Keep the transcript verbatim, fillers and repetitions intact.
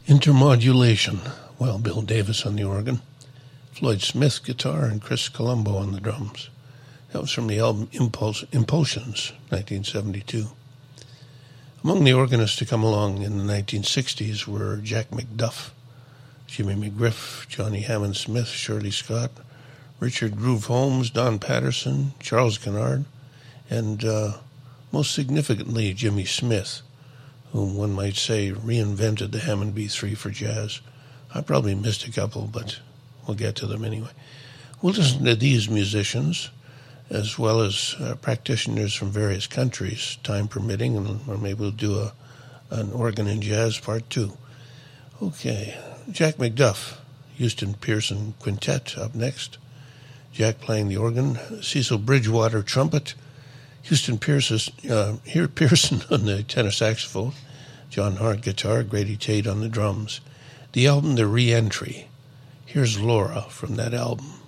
Intermodulation. Well, Bill Davis on the organ, Floyd Smith guitar, and Chris Colombo on the drums. That was from the album Impulse, Impulsions, nineteen seventy-two. Among the organists to come along in the nineteen sixties were Jack McDuff, Jimmy McGriff, Johnny Hammond Smith, Shirley Scott, Richard Groove Holmes, Don Patterson, Charles Kennard, and uh, most significantly Jimmy Smith, whom one might say reinvented the Hammond B three for jazz. I probably missed a couple, but we'll get to them anyway. We'll listen to these musicians, as well as uh, practitioners from various countries, time permitting, and or maybe we'll do a, an organ and jazz part two. Okay, Jack McDuff, Houston Pearson Quintet up next. Jack playing the organ, Cecil Bridgewater trumpet, Houston Pearson, uh, here Pearson on the tenor saxophone, John Hart guitar, Grady Tate on the drums. The album, The Re-Entry. Here's Laura from that album.